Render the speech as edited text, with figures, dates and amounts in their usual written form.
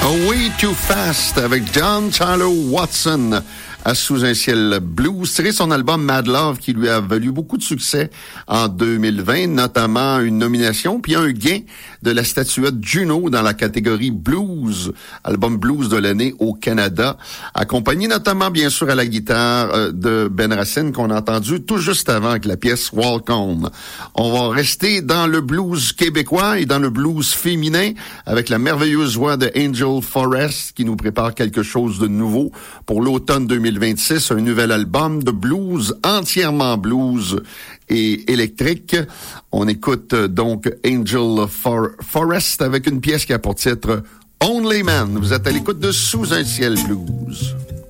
Way Too Fast avec John Tyler Watson à Sous un ciel blues, tiré son album Mad Love qui lui a valu beaucoup de succès en 2020, notamment une nomination puis un gain de la statuette Juno dans la catégorie blues, album blues de l'année au Canada, accompagné notamment bien sûr à la guitare de Ben Racine qu'on a entendu tout juste avant avec la pièce Walk On. On va rester dans le blues québécois et dans le blues féminin avec la merveilleuse voix de Angel Forrest qui nous prépare quelque chose de nouveau pour l'automne 2026, un nouvel album de blues, entièrement blues et électrique. On écoute donc Angel Forrest avec une pièce qui a pour titre Only Man. Vous êtes à l'écoute de Sous un ciel blues.